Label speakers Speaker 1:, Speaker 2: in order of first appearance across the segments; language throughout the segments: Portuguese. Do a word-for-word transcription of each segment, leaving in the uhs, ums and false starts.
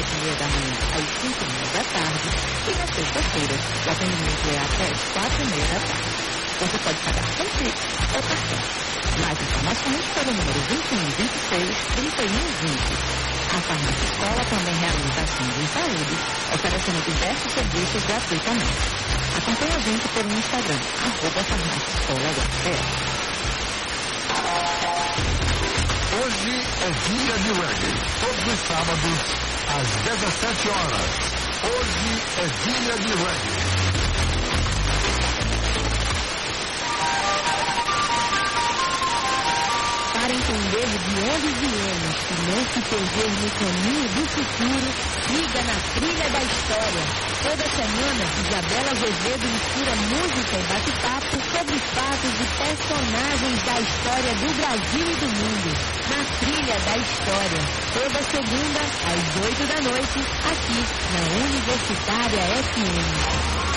Speaker 1: das dez e meia da manhã às cinco e meia da tarde e na sexta-feira o atendimento é até às quatro e meia da tarde. Você pode pagar com Pix ou cartão. Mais informações pelo número vinte e um, vinte e seis, trinta e um, vinte. A Farmácia Escola também realiza ações em saúde, oferecendo diversos serviços gratuitamente. Acompanhe a gente pelo Instagram, arroba Farmácia Escola U F P S.
Speaker 2: Hoje é dia de reggae, todos os sábados, às dezessete horas. Hoje é dia de reggae.
Speaker 3: Para entender de onde viemos e não se perder no caminho do futuro, siga na Trilha da História. Toda semana, Isabela Azevedo mistura música e bate-papo sobre fatos e personagens da história do Brasil e do mundo. Na Trilha da História, toda segunda, às oito da noite, aqui na Universitária F M.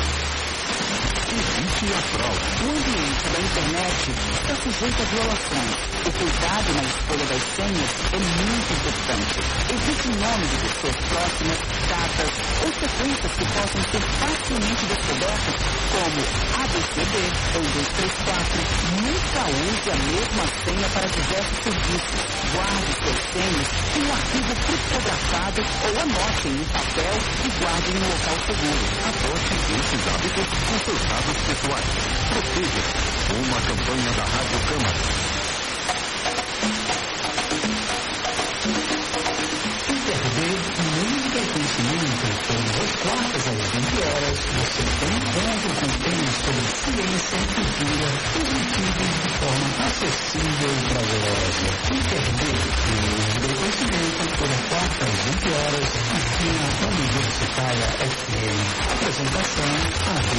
Speaker 4: Evite a fraude. O ambiente da internet está sujeito a violações. O cuidado na escolha das senhas é muito importante. Evite nomes de pessoas próximas, datas ou sequências que possam ser facilmente descobertas, como A B C D ou dois três quatro. Nunca use a mesma senha para diversos serviços. Guarde suas senhas em um arquivo criptografado ou anote em um papel e guarde em um local seguro.
Speaker 2: Adote esses hábitos com seus dados pessoais. Proteja. Uma campanha da Rádio Câmara.
Speaker 5: Intervê música e conhecimento todas as quartas às vinte horas. Você tem encontro com temas sobre ciência e cultura, transmitidos de forma acessível e prazerosa. Intervê música e conhecimento toda quarta às vinte horas, aqui na Universitária F M. Apresentação: A B